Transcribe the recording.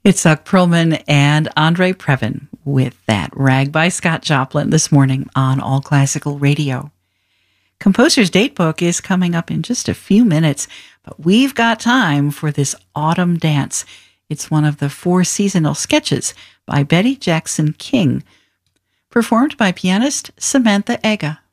It's Zuck Perlman and Andre Previn with that Rag by Scott Joplin this morning on All Classical Radio. Composer's Datebook is coming up in just a few minutes, but we've got time for this Autumn Dance. It's one of the 4 seasonal sketches by Betty Jackson King, performed by pianist Samantha Ega.